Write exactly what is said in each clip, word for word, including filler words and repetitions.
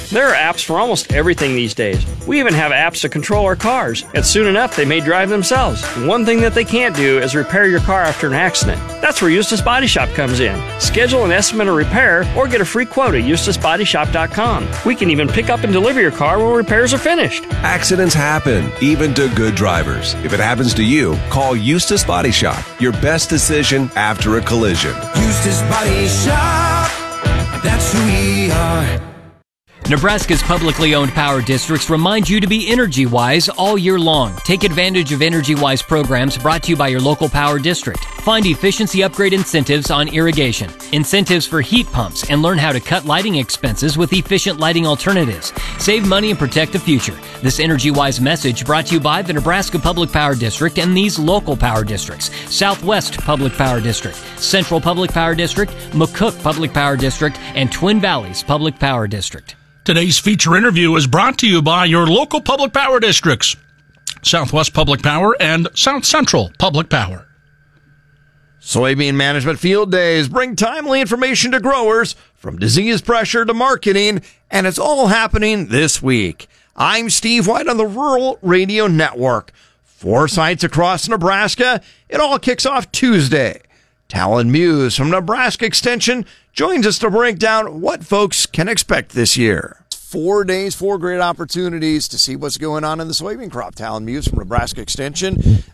There are apps for almost everything these days. We even have apps to control our cars, and soon enough they may drive themselves. One thing that they can't do is repair your car after an accident. That's where Eustace Body Shop comes in. Schedule an estimate of repair or get a free quote at eustace body shop dot com. We can even pick up and deliver your car when repairs are finished. Accidents happen, even to good drivers. If it happens to you, call Eustace Body Shop. Your best decision after a collision. Eustace Body Shop, that's who we are. Nebraska's publicly owned power districts remind you to be energy-wise all year long. Take advantage of energy-wise programs brought to you by your local power district. Find efficiency upgrade incentives on irrigation, incentives for heat pumps, and learn how to cut lighting expenses with efficient lighting alternatives. Save money and protect the future. This energy-wise message brought to you by the Nebraska Public Power District and these local power districts: Southwest Public Power District, Central Public Power District, McCook Public Power District, and Twin Valleys Public Power District. Today's feature interview is brought to you by your local public power districts, Southwest Public Power and South Central Public Power. Soybean Management Field Days bring timely information to growers, from disease pressure to marketing, and it's all happening this week. I'm Steve White on the Rural Radio Network. Four sites across Nebraska. It all kicks off Tuesday. Talon Muse from Nebraska Extension joins us to break down what folks can expect this year. Four days, four great opportunities to see what's going on in the soybean crop. Talon Muse from Nebraska Extension.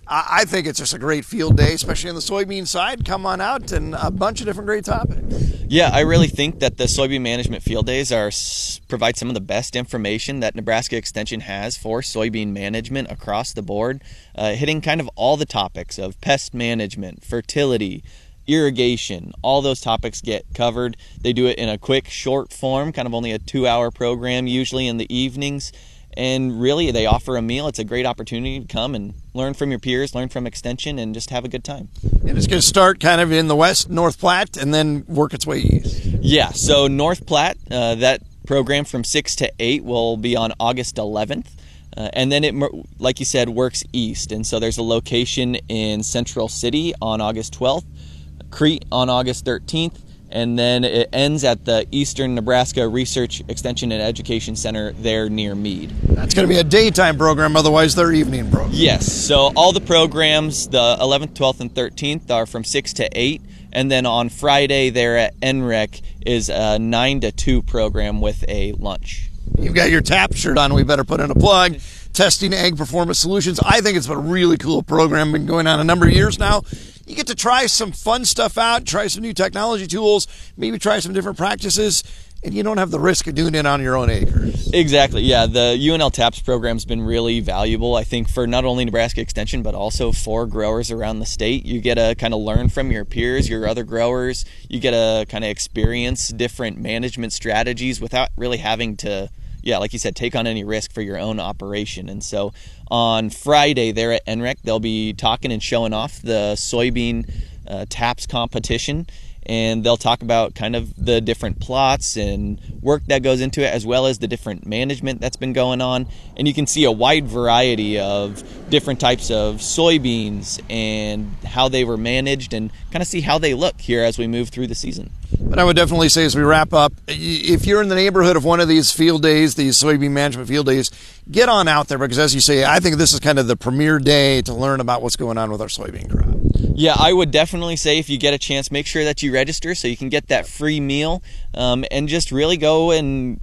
I think it's just a great field day, especially on the soybean side. Come on out, and a bunch of different great topics. Yeah, I really think that the soybean management field days are provide some of the best information that Nebraska Extension has for soybean management across the board, uh, hitting kind of all the topics of pest management, fertility, irrigation. All those topics get covered. They do it in a quick, short form, kind of only a two-hour program, usually in the evenings. And really, they offer a meal. It's a great opportunity to come and learn from your peers, learn from Extension, and just have a good time. And it's going to start kind of in the west, North Platte, and then work its way east. Yeah, so North Platte, uh, that program from six to eight will be on August eleventh. Uh, and then it, like you said, works east. And so there's a location in Central City on August twelfth, Crete on August thirteenth, and then it ends at the Eastern Nebraska Research Extension and Education Center there near Meade. That's going to be a daytime program, otherwise they're evening programs. Yes, so all the programs, the eleventh, twelfth, and thirteenth, are from six to eight, and then on Friday there at N R E C is a nine to two program with a lunch. You've got your TAP shirt on, we better put in a plug. Testing Ag Performance Solutions. I think it's been a really cool program, been going on a number of years now. You get to try some fun stuff out, try some new technology tools, maybe try some different practices, and you don't have the risk of doing it on your own acres. Exactly, yeah. The U N L TAPS program's been really valuable, I think, for not only Nebraska Extension, but also for growers around the state. You get to kind of learn from your peers, your other growers. You get to kind of experience different management strategies without really having to, yeah, like you said, take on any risk for your own operation. And so on Friday there at N R E C, they'll be talking and showing off the soybean uh, TAPS competition, and they'll talk about kind of the different plots and work that goes into it, as well as the different management that's been going on. And you can see a wide variety of different types of soybeans and how they were managed, and kind of see how they look here as we move through the season. But I would definitely say, as we wrap up, if you're in the neighborhood of one of these field days, these soybean management field days, get on out there, because as you say, I think this is kind of the premier day to learn about what's going on with our soybean crop. Yeah, I would definitely say, if you get a chance, make sure that you register so you can get that free meal, um, and just really go and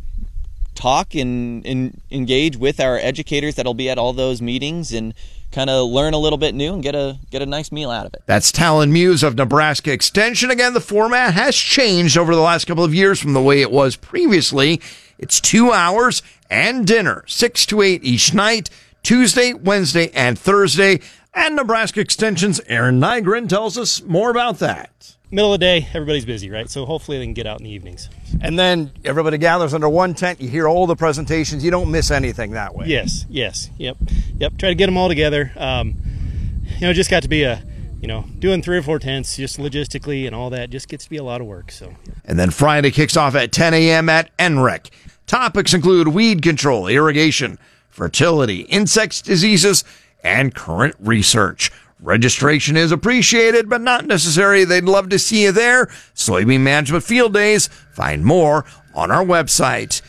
talk and, and engage with our educators that'll be at all those meetings, and kind of learn a little bit new and get a get a nice meal out of it. That's Talon Muse of Nebraska Extension. Again, the format has changed over the last couple of years from the way it was previously. It's two hours and dinner, six to eight each night, Tuesday, Wednesday, and Thursday. And Nebraska Extension's Aaron Nygren tells us more about that. Middle of the day, everybody's busy, right? So hopefully they can get out in the evenings. And then everybody gathers under one tent. You hear all the presentations. You don't miss anything that way. Yes, yes, yep, yep. Try to get them all together. Um, you know, just got to be a, you know, doing three or four tents, just logistically and all that, just gets to be a lot of work. So. And then Friday kicks off at ten a.m. at N R E C. Topics include weed control, irrigation, fertility, insect diseases, and current research. Registration is appreciated, but not necessary. They'd love to see you there. Soybean Management Field Days. Find more on our website.